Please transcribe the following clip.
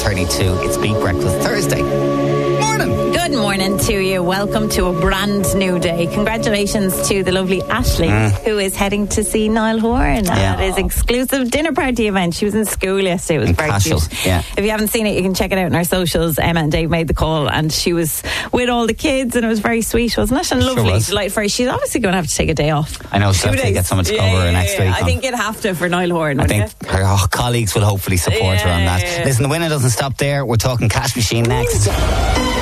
7:32. It's Beat Breakfast Thursday. Morning. Good morning to you. Welcome to a brand new day. Congratulations to the lovely Ashley, who is heading to see Niall Horan at his exclusive dinner party event. She was in school yesterday. It was very cute. Yeah. If you haven't seen it, you can check it out on our socials. Emma and Dave made the call, and she was with all the kids, and it was very sweet, wasn't it? And lovely, delighted for her. She's obviously going to have to take a day off. I know, she'll have to get someone to cover her next week. I think you'd have to for Niall Horan. I think her colleagues will hopefully support her on that. Listen, the winner doesn't stop there. We're talking cash machine next.